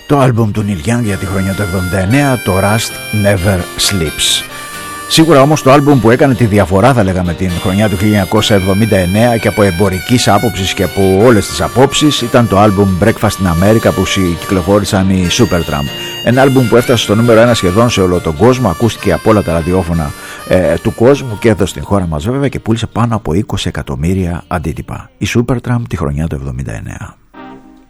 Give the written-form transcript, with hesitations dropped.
Το άλμπουμ του Neil Young για τη χρονιά του 79, το Rust Never Sleeps. Σίγουρα όμως το άλμπουμ που έκανε τη διαφορά, θα λέγαμε, την χρονιά του 1979 και από εμπορικής άποψης και από όλες τις απόψεις, ήταν το άλμπουμ Breakfast in America που κυκλοφόρησαν οι Supertramp. Ένα άλμπουμ που έφτασε στο νούμερο 1 σχεδόν σε όλο τον κόσμο, ακούστηκε από όλα τα ραδιόφωνα του κόσμου και εδώ στην χώρα μας βέβαια, και πούλησε πάνω από 20 εκατομμύρια αντίτυπα. Οι Supertramp τη χρονιά του 79.